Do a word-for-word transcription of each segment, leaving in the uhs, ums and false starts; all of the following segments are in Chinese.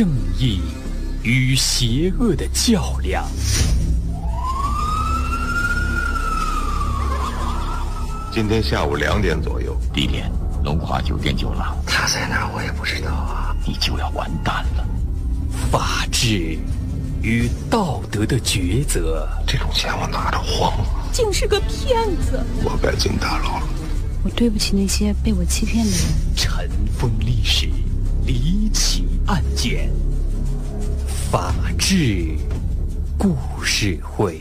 正义与邪恶的较量。 今天下午两点左右， 地点龙华酒店酒廊。 他在哪儿我也不知道啊， 你就要完蛋了。 法治与道德的抉择， 这种钱我拿着慌了， 竟是个骗子。 我该进大牢了。 我对不起那些被我欺骗的人。 尘封历史，离奇案件，法治故事会。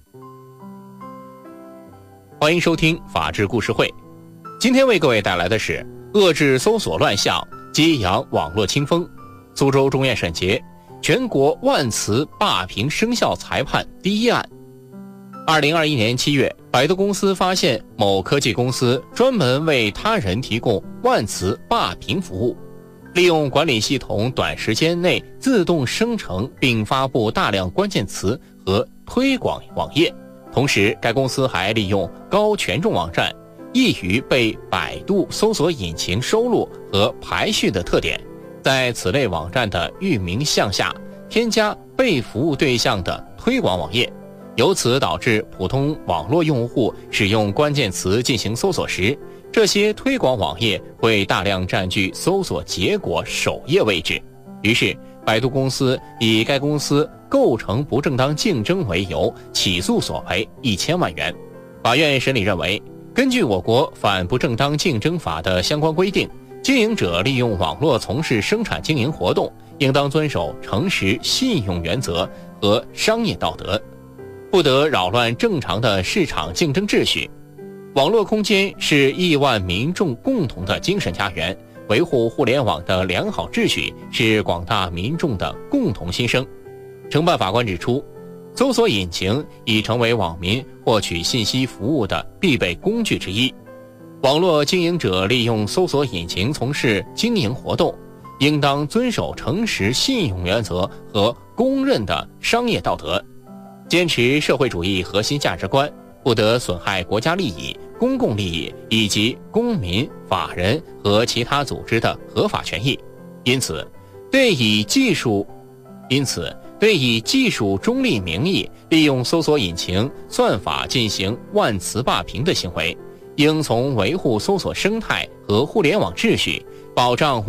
欢迎收听法治故事会。今天为各位带来的是遏制搜索乱象，激扬网络清风。苏州中院审结全国万词霸屏生效裁判第一案。二零二一年七月，百度公司发现某科技公司专门为他人提供万词霸屏服务，利用管理系统短时间内自动生成并发布大量关键词和推广网页。同时，该公司还利用高权重网站易于被百度搜索引擎收录和排序的特点，在此类网站的域名项下添加被服务对象的推广网页，由此导致普通网络用户使用关键词进行搜索时，这些推广网页会大量占据搜索结果首页位置。于是，百度公司以该公司构成不正当竞争为由起诉索赔一千万元。法院审理认为，根据我国反不正当竞争法的相关规定，经营者利用网络从事生产经营活动，应当遵守诚实信用原则和商业道德，不得扰乱正常的市场竞争秩序。网络空间是亿万民众共同的精神家园，维护互联网的良好秩序是广大民众的共同心声。承办法官指出，搜索引擎已成为网民获取信息服务的必备工具之一。网络经营者利用搜索引擎从事经营活动，应当遵守诚实信用原则和公认的商业道德，坚持社会主义核心价值观，不得损害国家利益、公共利益以及公民、法人和其他组织的合法权益。因此，对以技术，因此对以技术中立名义利用搜索引擎算法进行万词霸屏的行为，应从维护搜索生态和互联网秩序，保障